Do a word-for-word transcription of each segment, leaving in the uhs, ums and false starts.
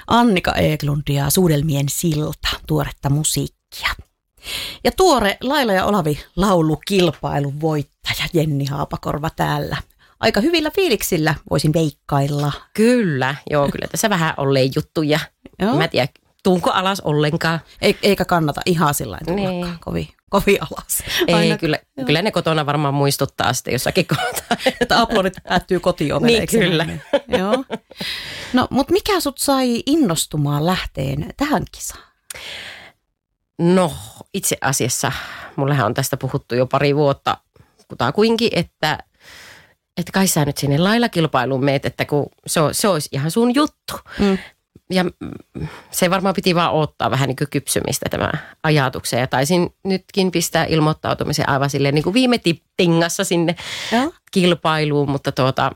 Annika Eklundia, Suudelmien silta, tuoretta musiikkia. Ja tuore Laila ja Olavi laulukilpailun voittaja Jenni Haapakorva täällä. Aika hyvillä fiiliksillä voisin veikkailla. Kyllä, joo, kyllä tässä vähän olleen juttuja. Joo. Mä en tiedä, tuunko alas ollenkaan. Eikä kannata ihan sillä tavalla niin. kovin, kovin alas. Ei, kyllä, kyllä ne kotona varmaan muistuttaa sitten jossakin kohtaa. Että aplodit päättyy kotiovelle. Niin, kyllä. Joo. No, mutta mikä sut sai innostumaan lähteen tähän kisaan? No, itse asiassa mullehan on tästä puhuttu jo pari vuotta kutakuinkin, että että kai sä nyt sinne lailakilpailuun meet, että kun se, se olisi ihan sun juttu. Mm. Ja se varmaan piti vaan odottaa vähän niin kuin kypsymistä tämä ajatukseen. Ja taisin nytkin pistää ilmoittautumisen aivan silleen niin kuin viime tingassa sinne ja. kilpailuun, mutta tuota,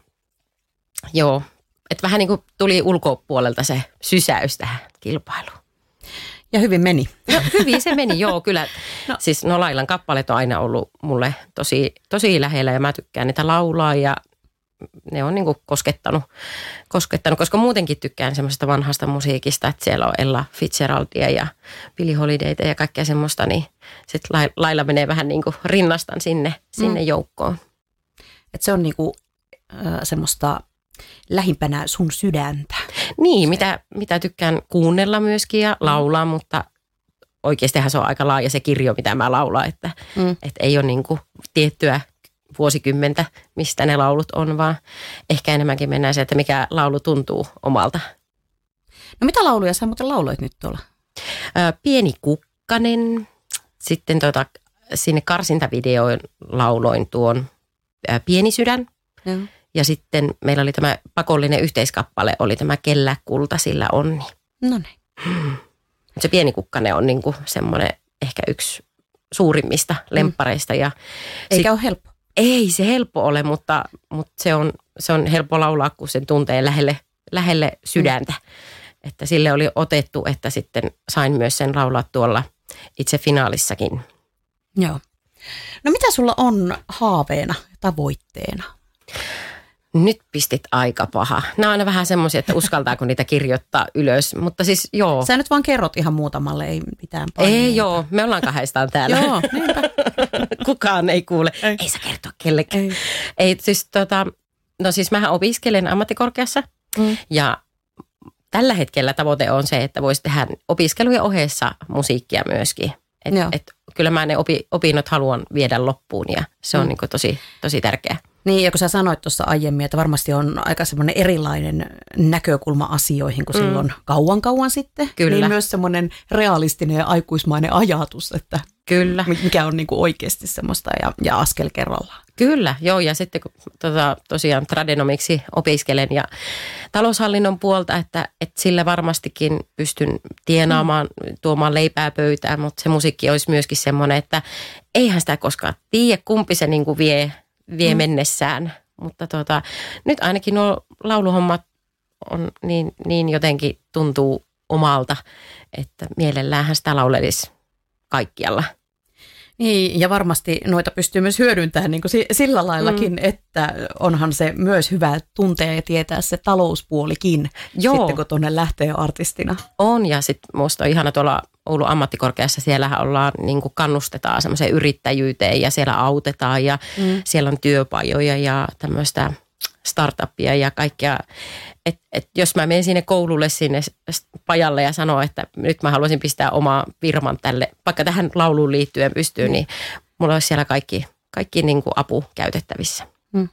joo, että vähän niin kuin tuli ulkopuolelta se sysäys tähän kilpailuun. Ja hyvin meni. No, hyvin se meni, joo, kyllä. No. Siis no Lailan kappaleet on aina ollut mulle tosi, tosi lähellä ja mä tykkään niitä laulaa ja ne on niin kuin koskettanut, koskettanut, koska muutenkin tykkään semmoisesta vanhasta musiikista, että siellä on Ella Fitzgeraldia ja Billie Holidayta ja kaikkea semmoista, niin sitten Laila menee vähän niin kuin rinnastan sinne, sinne mm. joukkoon. Että se on niin kuin äh, semmoista lähimpänä sun sydäntä. Niin, mitä, mitä tykkään kuunnella myöskin ja laulaa, mm. mutta oikeastihan se on aika laaja se kirjo, mitä mä laulan, että mm. et ei ole niin kuin tiettyä vuosikymmentä, mistä ne laulut on, vaan ehkä enemmänkin mennään se, että mikä laulu tuntuu omalta. No mitä lauluja sä muuten lauloit nyt tuolla? Ö, Pieni kukkanen, sitten tuota, sinne karsintavideoon lauloin tuon ö, Pieni sydän. Mm. Ja sitten meillä oli tämä pakollinen yhteiskappale, oli tämä Kellä kulta sillä onni. No niin. Se Pieni kukkanen on niin kuin semmoinen ehkä yksi suurimmista lemppareista. Ja eikä sit, ole helppo. Ei se helppo ole, mutta, mutta se, on, se on helppo laulaa, kun sen tuntee lähelle, lähelle sydäntä. Mm. Että sille oli otettu, että sitten sain myös sen laulaa tuolla itse finaalissakin. Joo. No mitä sulla on haaveena, tavoitteena? Nyt pistit aika paha. Nämä on aina vähän semmoisia, että uskaltaako niitä kirjoittaa ylös, mutta siis joo. Sä nyt vaan kerrot ihan muutamalle, ei mitään paineita. Ei joo, me ollaan kahdestaan täällä. Joo, niinpä. Kukaan ei kuule. Ei, ei saa kertoa kellekään. Ei. ei siis tota, no siis mähän opiskelen ammattikorkeassa mm. ja tällä hetkellä tavoite on se, että voisi tehdä opiskelujen ohessa musiikkia myöskin. Et, et, kyllä mä ne opi, opinnot haluan viedä loppuun ja se on mm. niin kuin tosi, tosi tärkeää. Niin, ja kun sä sanoit tuossa aiemmin, että varmasti on aika semmoinen erilainen näkökulma asioihin kuin mm. silloin kauan kauan sitten. Kyllä. Niin myös semmoinen realistinen ja aikuismainen ajatus, että kyllä. mikä on niin kuin oikeasti semmoista ja, ja askel kerrallaan. Kyllä, joo, ja sitten kun tota, tosiaan tradenomiksi opiskelen ja taloushallinnon puolta, että, että sillä varmastikin pystyn tienaamaan, mm. tuomaan leipää pöytään, mutta se musiikki olisi myöskin semmoinen, että eihän sitä koskaan tiedä, kumpi se niin kuin vie, vie mm. mennessään. Mutta tota, nyt ainakin nuo lauluhommat on niin, niin jotenkin tuntuu omalta, että mielelläänhän sitä laulelisi kaikkialla. Niin, ja varmasti noita pystyy myös hyödyntämään niin kuin sillä laillakin, mm. että onhan se myös hyvä tuntea ja tietää se talouspuolikin, Joo. sitten kun tuonne lähtee artistina. On, ja sitten minusta on ihana tuolla Oulun ammattikorkeassa, siellähän ollaan, niin kuin kannustetaan semmoiseen yrittäjyyteen ja siellä autetaan ja mm. siellä on työpajoja ja tämmöistä startuppia ja kaikkea. Et, et jos mä menen sinne koululle sinne pajalle ja sanoo, että nyt mä haluaisin pistää omaa firman tälle, vaikka tähän lauluun liittyen pystyy, mm. niin mulla olisi siellä kaikki, kaikki niin kuin apu käytettävissä. Mm.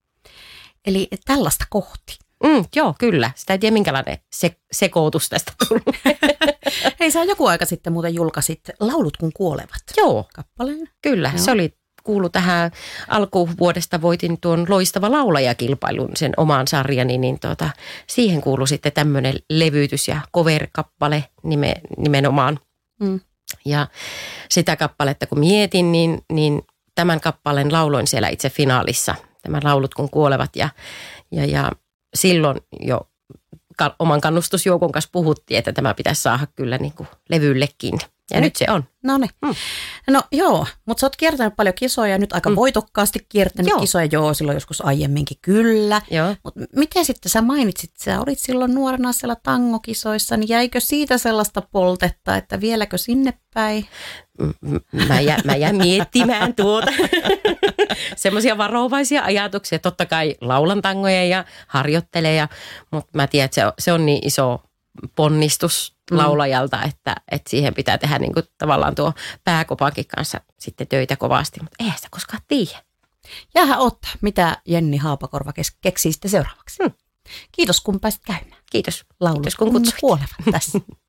Eli tällaista kohti. Mm, joo, kyllä. Sitä ei tiedä minkälainen se, sekoutus tästä tullut. Hei, sä joku aika sitten muuten julkaisit Laulut kun kuolevat. Joo, kappaleen. Kyllä, joo. Se oli kuulu tähän alkuvuodesta voitin tuon Loistava laulajakilpailun, sen omaan sarjani, niin tuota, siihen kuului sitten tämmöinen levytys ja cover-kappale nime, nimenomaan. Mm. Ja sitä kappaletta kun mietin, niin, niin tämän kappaleen lauloin siellä itse finaalissa, tämän Laulut kun kuolevat ja, ja, ja silloin jo oman kannustusjoukon kanssa puhuttiin, että tämä pitäisi saada kyllä niin kuin levyllekin. Ja, ja nyt, nyt se on. No niin. Hmm. No joo, mutta sä oot kiertänyt paljon kisoja, nyt aika hmm. voitokkaasti kiertänyt joo. kisoja. Joo, silloin joskus aiemminkin kyllä. Mutta miten sitten sä mainitsit, sä olit silloin nuorena siellä tangokisoissa, niin jäikö siitä sellaista poltetta, että vieläkö sinne päin? Mä jään, mä jään miettimään tuota. Semmoisia varovaisia ajatuksia. Totta kai laulan tangoja ja harjoitteleja, mutta mä tiedän, että se on, se on niin iso ponnistus laulajalta, että, että siihen pitää tehdä niin kuin tavallaan tuo pääkopankin kanssa sitten töitä kovasti, mutta eihän sitä koskaan tiedä. Jäähän ottaa, mitä Jenni Haapakorva keksii sitten seuraavaksi. Hmm. Kiitos kun pääsit käymään. Kiitos. Laulut Kiitos kun kutsuit. Kuolevat tässä.